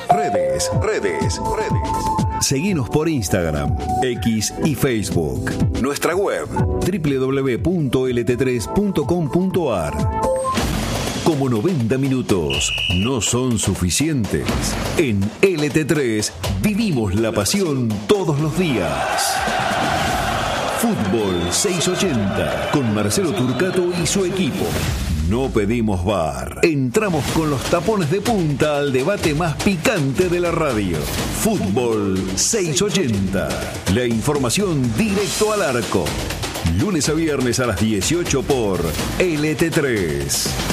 Redes. Seguinos por Instagram, X y Facebook. Nuestra web www.lt3.com.ar. Como 90 minutos no son suficientes, en LT3 vivimos la pasión todos los días. Fútbol 680 con Marcelo Turcato y su equipo. No pedimos VAR. Entramos con los tapones de punta al debate más picante de la radio. Fútbol 680. La información directo al arco. Lunes a viernes a las 18 por LT3.